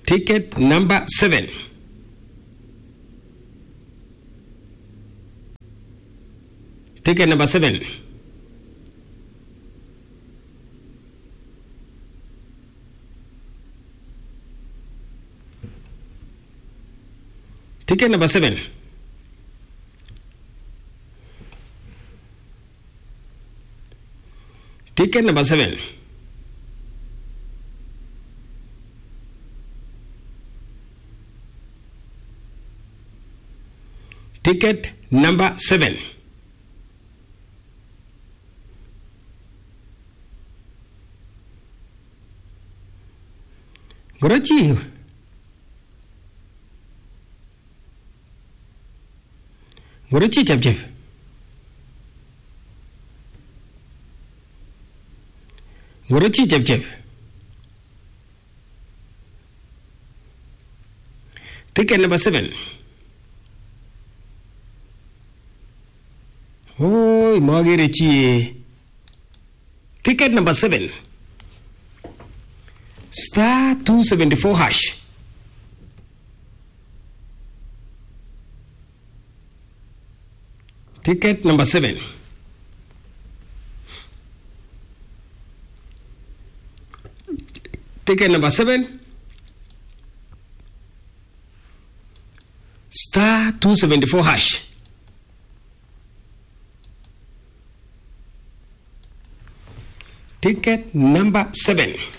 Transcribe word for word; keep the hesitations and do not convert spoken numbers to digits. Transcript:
Ticket number seven. Ticket number seven. Ticket number seven. Ticket number seven. Ticket number seven. Gorochi. Gorochi chap chap. Gorochi chap chap. Ticket number seven. Oh, Margaretti. Ticket number seven. Star two seventy four hash. Ticket number seven. Ticket number seven. Star two seventy four hash. Ticket number seven.